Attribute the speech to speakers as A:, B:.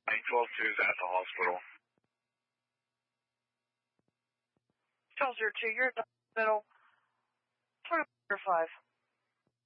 A: 912 is at the hospital.
B: 1202, you're at the hospital. 5.